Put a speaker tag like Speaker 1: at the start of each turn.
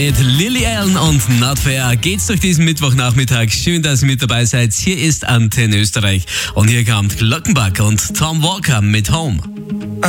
Speaker 1: mit Lily Allen und Not Fair geht's durch diesen Mittwochnachmittag. Schön, dass ihr mit dabei seid. Hier ist Antenne Österreich und hier kommt Glockenbach und Tom Walker mit Home.